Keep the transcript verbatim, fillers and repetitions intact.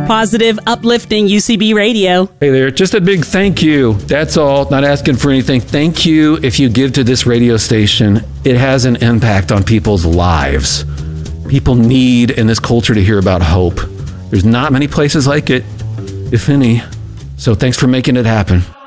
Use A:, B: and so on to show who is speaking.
A: Positive, uplifting U C B Radio.
B: Hey there, just a big thank you. That's all. Not asking for anything. Thank you if you give to this radio station. It has an impact on people's lives. People need in this culture to hear about hope. There's not many places like it, if any. So thanks for making it happen.